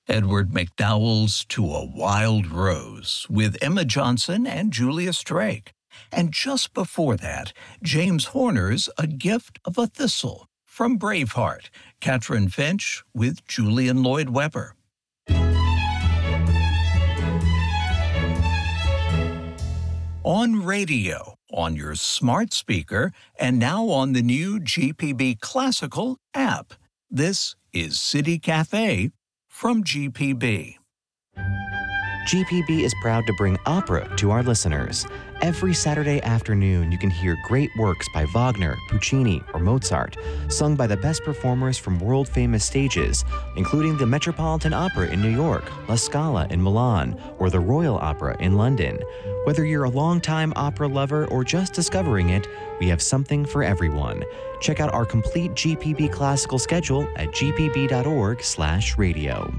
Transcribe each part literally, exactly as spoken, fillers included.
Edward McDowell's To a Wild Rose with Emma Johnson and Julius Drake. And just before that, James Horner's A Gift of a Thistle from Braveheart, Catherine Finch with Julian Lloyd Webber. On radio, on your smart speaker, and now on the new G P B Classical app. This is City Cafe from G P B. G P B is proud to bring opera to our listeners. Every Saturday afternoon, you can hear great works by Wagner, Puccini, or Mozart, sung by the best performers from world-famous stages, including the Metropolitan Opera in New York, La Scala in Milan, or the Royal Opera in London. Whether you're a longtime opera lover or just discovering it, we have something for everyone. Check out our complete G P B classical schedule at g p b dot org slash radio.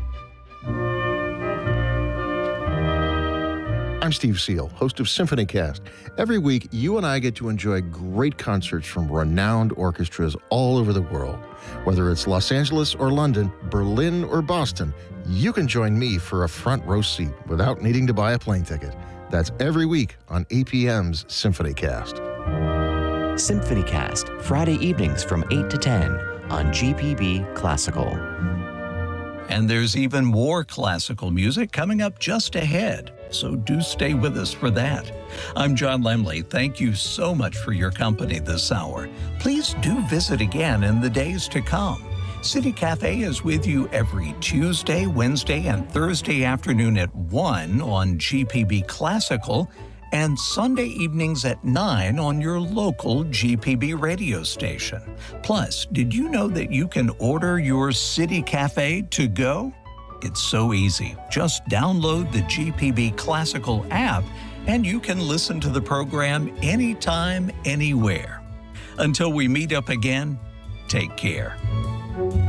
I'm Steve Seal, host of SymphonyCast. Every week, you and I get to enjoy great concerts from renowned orchestras all over the world. Whether it's Los Angeles or London, Berlin or Boston, you can join me for a front row seat without needing to buy a plane ticket. That's every week on A P M's SymphonyCast. SymphonyCast, Friday evenings from eight to ten on G P B Classical. And there's even more classical music coming up just ahead, so do stay with us for that. I'm John Lemley. Thank you so much for your company this hour. Please do visit again in the days to come. City Cafe is with you every Tuesday, Wednesday, and Thursday afternoon at one on G P B Classical, and Sunday evenings at nine on your local G P B radio station. Plus, did you know that you can order your City Cafe to go? It's so easy. Just download the G P B Classical app and you can listen to the program anytime, anywhere. Until we meet up again, take care.